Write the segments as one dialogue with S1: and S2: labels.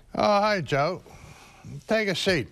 S1: Oh, hi, Joe. Take a seat.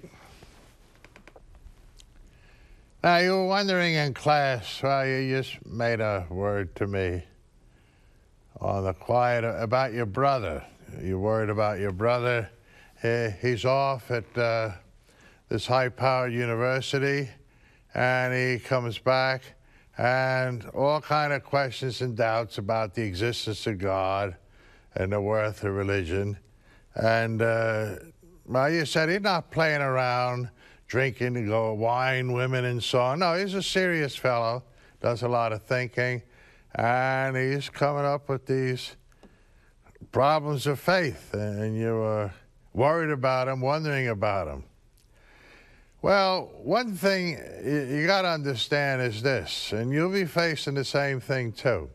S1: Now, you were wondering in class, well, you just made a word to me on the quiet about your brother. You're worried about your brother. He's off at this high-powered university, and he comes back, and all kind of questions and doubts about the existence of God and the worth of religion. And, well, you said he's not playing around, drinking to go wine, women, and so on. No, he's a serious fellow, does a lot of thinking, and he's coming up with these problems of faith, and you were worried about him, wondering about him. Well, one thing you got to understand is this, and you'll be facing the same thing too.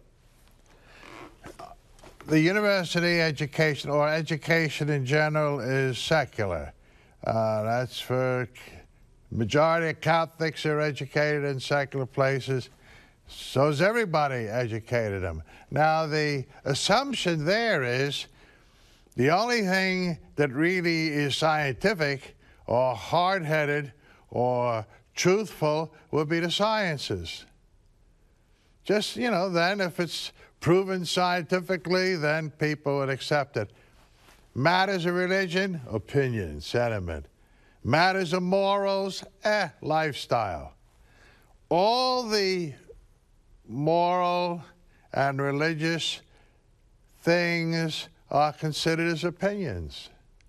S1: The university education, or education in general, is secular. That's for majority of Catholics are educated in secular places. So is everybody educated them. Now, the assumption there is the only thing that really is scientific or hard-headed or truthful would be the sciences. Just, you know, then if it's proven scientifically, then people would accept it. Matters of religion, opinion, sentiment. Matters of morals, lifestyle. All the moral and religious things are considered as opinions.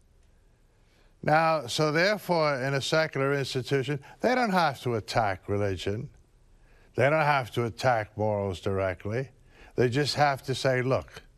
S1: Now, so therefore, in a secular institution, they don't have to attack religion. They don't have to attack morals directly. They just have to say, look,